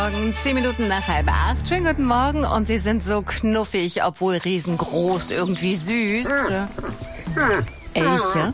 Morgen, 10 Minuten nach 7:30. Schönen guten Morgen und Sie sind so knuffig, obwohl riesengroß, irgendwie süß. Elche.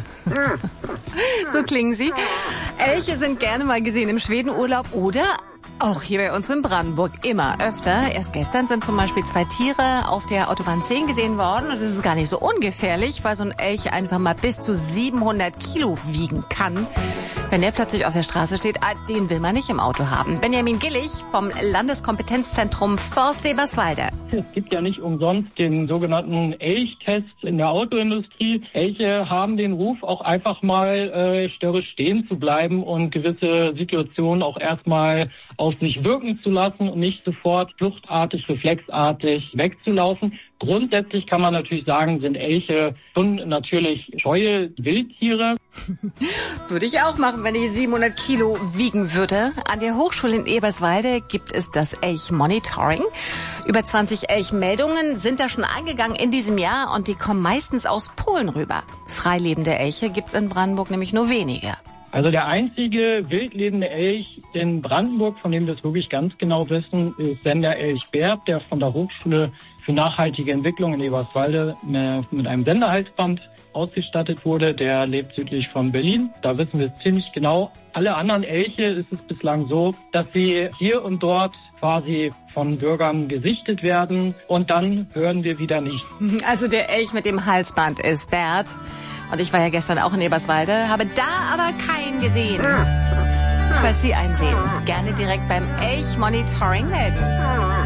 So klingen sie. Elche sind gerne mal gesehen im Schwedenurlaub oder auch hier bei uns in Brandenburg immer öfter. Erst gestern sind zum Beispiel 2 Tiere auf der Autobahn 10 gesehen worden. Und das ist gar nicht so ungefährlich, weil so ein Elch einfach mal bis zu 700 Kilo wiegen kann. Wenn der plötzlich auf der Straße steht, den will man nicht im Auto haben. Benjamin Gillig vom Landeskompetenzzentrum Forst Eberswalde. Es gibt ja nicht umsonst den sogenannten Elchtest in der Autoindustrie. Elche haben den Ruf, auch einfach mal störrisch stehen zu bleiben und gewisse Situationen auch erstmal auf sich wirken zu lassen und nicht sofort fluchtartig, reflexartig wegzulaufen. Grundsätzlich kann man natürlich sagen, sind Elche schon natürlich scheue Wildtiere. Würde ich auch machen, wenn ich 700 Kilo wiegen würde. An der Hochschule in Eberswalde gibt es das Elch-Monitoring. Über 20 Elchmeldungen sind da schon eingegangen in diesem Jahr und die kommen meistens aus Polen rüber. Freilebende Elche gibt's in Brandenburg nämlich nur wenige. Also der einzige wildlebende Elch in Brandenburg, von dem wir es wirklich ganz genau wissen, ist Senderelch Berb, der von der Hochschule für nachhaltige Entwicklung in Eberswalde mit einem Senderhalsband ausgestattet wurde. Der lebt südlich von Berlin. Da wissen wir es ziemlich genau. Alle anderen Elche ist es bislang so, dass sie hier und dort quasi von Bürgern gesichtet werden und dann hören wir wieder nicht. Also der Elch mit dem Halsband ist Bert. Und ich war ja gestern auch in Eberswalde, habe da aber keinen gesehen. Falls Sie einen sehen, gerne direkt beim Elch-Monitoring melden.